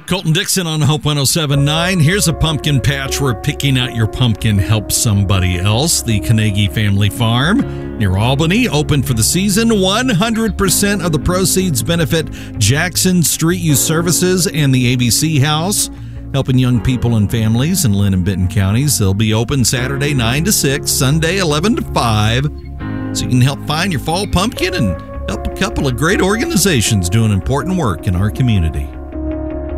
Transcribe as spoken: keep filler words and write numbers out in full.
Colton Dixon on Hope one oh seven point nine. Here's a pumpkin patch where picking out your pumpkin helps somebody else. The Carnegie Family Farm near Albany, open for the season. one hundred percent of the proceeds benefit Jackson Street Youth Services and the A B C House, helping young people and families in Lynn and Benton counties. They'll be open Saturday nine to six, Sunday eleven to five, so you can help find your fall pumpkin and help a couple of great organizations doing important work in our community.